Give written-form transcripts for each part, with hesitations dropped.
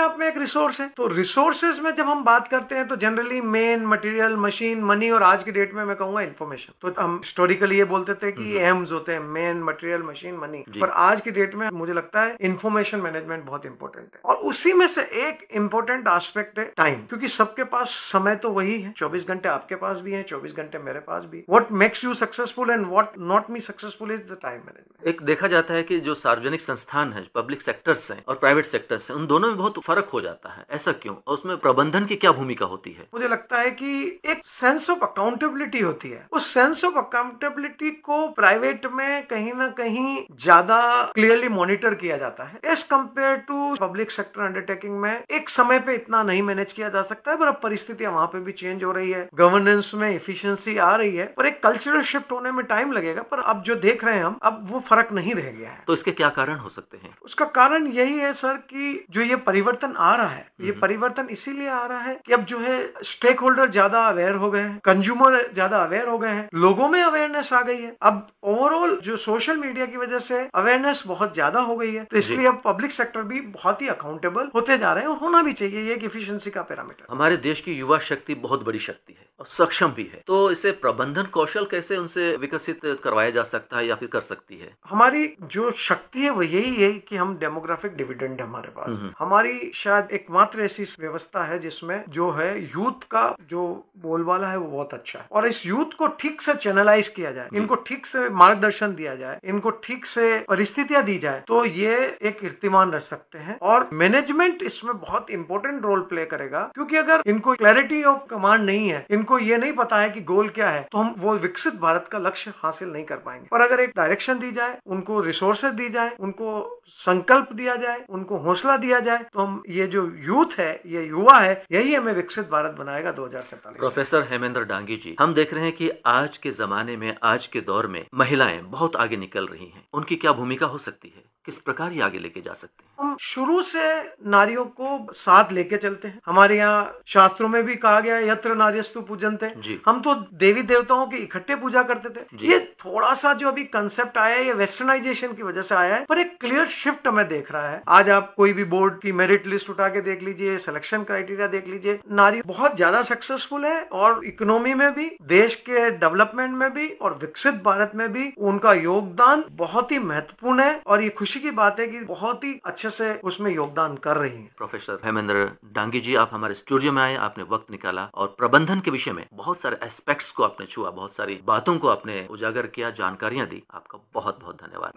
आप में एक रिसोर्स है। तो रिसोर्सेज में जब हम बात करते हैं तो generally main material, machine, money, और आज की डेट में मैं कहूंगा इन्फॉर्मेशन। तो हम हिस्टोरिकली ये बोलते थे कि एम्स होते हैं, मेन, मटेरियल, मशीन, मनी, पर आज की डेट में मुझे लगता है इन्फॉर्मेशन मैनेजमेंट बहुत इंपॉर्टेंट है। और उसी में से एक इंपॉर्टेंट एस्पेक्ट है टाइम, क्योंकि सबके पास समय तो वही है, 24 घंटे आपके पास भी है, 24 घंटे मेरे पास भी। What makes you successful and what not me successful is the time management. एक देखा जाता है कि जो सार्वजनिक संस्थान है, पब्लिक सेक्टर्स हैं और प्राइवेट सेक्टर्स हैं, उन दोनों में बहुत फर्क हो जाता है, ऐसा क्यों? और उसमें प्रबंधन की क्या भूमिका होती है? मुझे लगता है कि एक सेंस ऑफ अकाउंटेबिलिटी होती है। उस सेंस ऑफ अकाउंटेबिलिटी को प्राइवेट में कहीं ना कहीं ज्यादा क्लियरली मॉनिटर किया जाता है as compare to public sector undertaking में। एक समय पे इतना नहीं मैनेज किया जा सकता है, पर अब परिस्थितियां वहां पे भी चेंज हो रही है, गवर्नेंस में एफिशिएंसी आ रही है, पर एक कल्चरल शिफ्ट होने में टाइम लगेगा। पर अब जो देख रहे हैं हम, अब वो फर्क नहीं रह गया है। तो इसके क्या कारण हो सकते हैं? उसका कारण यही है सर कि जो ये परिवर्तन आ रहा है, ये परिवर्तन इसीलिए आ रहा है कि अब जो है स्टेक होल्डर ज्यादा अवेयर हो गए हैं, कंज्यूमर ज्यादा अवेयर हो गए हैं, लोगों में अवेयरनेस आ गई है। अब ओवरऑल जो सोशल मीडिया की वजह से अवेयरनेस बहुत ज्यादा हो गई है, तो इसलिए अब पब्लिक सेक्टर भी बहुत ही अकाउंटेबल होते जा रहे हैं, और होना भी चाहिए। ये एक एफिशिएंसी का पैरामीटर। हमारे देश की युवा शक्ति बहुत बड़ी शक्ति है और सक्षम भी है, तो इसे प्रबंधन कौशल कैसे उनसे विकसित करवाया जा सकता है या फिर कर सकती है? हमारी जो शक्ति है वो यही है कि हम डेमोग्राफिक डिविडेंड है हमारे पास। हमारी शायद एकमात्र ऐसी व्यवस्था है जिसमें जो है यूथ का जो बोलबाला है वो बहुत अच्छा है, और इस यूथ को ठीक से चैनलाइज किया जाए, इनको ठीक से मार्गदर्शन दिया जाए, इनको ठीक से परिस्थितियां दी जाए, तो ये एक कीर्तिमान रह सकते हैं। और मैनेजमेंट इसमें बहुत इंपॉर्टेंट रोल प्ले करेगा, क्योंकि अगर इनको क्लैरिटी ऑफ कमांड नहीं है, इनको ये नहीं पता है कि गोल क्या है, तो हम वो विकसित भारत का लक्ष्य हासिल नहीं कर पाएंगे। पर अगर एक डायरेक्शन दी जाए, उनको रिसोर्सेज दी जाए, उनको संकल्प दिया जाए, उनको हौसला दिया जाए, तो हम ये जो यूथ है, ये युवा है, यही हमें विकसित भारत बनाएगा 2047। प्रोफेसर हेमेंद्र डांगी जी, हम देख रहे हैं कि आज के जमाने में, आज के दौर में महिलाएं बहुत आगे निकल रही हैं, उनकी क्या भूमिका हो सकती है? किस प्रकार ये आगे लेके जा सकते हैं? हम शुरू से नारियों को साथ लेके चलते हैं। हमारे यहाँ शास्त्रों में भी कहा गया है, यत्र नार्यस्तु पूजन्ते। हम तो देवी देवताओं की इकट्ठे पूजा करते थे। ये थोड़ा सा जो अभी कंसेप्ट आया है, ये वेस्टर्नाइजेशन की वजह से आया है, पर एक क्लियर शिफ्ट हमें देख रहा है। आज आप कोई भी बोर्ड की मेरिट लिस्ट उठा के देख लीजिए, सिलेक्शन क्राइटेरिया देख लीजिए, नारी बहुत ज्यादा सक्सेसफुल है, और इकोनॉमी में भी, देश के डेवलपमेंट में भी, और विकसित भारत में भी उनका योगदान बहुत ही महत्वपूर्ण है। और ये खुशी की बात है कि बहुत ही अच्छे से उसमें योगदान कर रही हैं। प्रोफेसर हेमेंद्र डांगी जी, आप हमारे स्टूडियो में आए, आपने वक्त निकाला और प्रबंधन के विषय में बहुत सारे एस्पेक्ट्स को आपने छुआ, बहुत सारी बातों को आपने उजागर किया, जानकारियां दी। आपका बहुत बहुत धन्यवाद।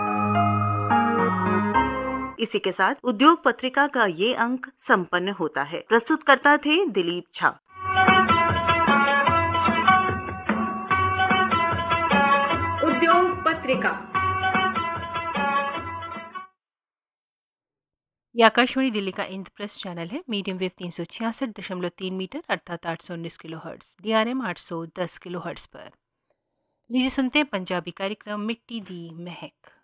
इसी के साथ उद्योग पत्रिका का ये अंक संपन्न होता है। प्रस्तुतकर्ता थे दिलीप झा। उद्योग पत्रिका ये आकाशवाणी दिल्ली का इंद्रप्रस्थ चैनल है। मीडियम वेव 366.3 मीटर अर्थात 819 kilo hertz, DRM 810 kilo hertz पर। लीजिए सुनते हैं पंजाबी कार्यक्रम मिट्टी दी महक।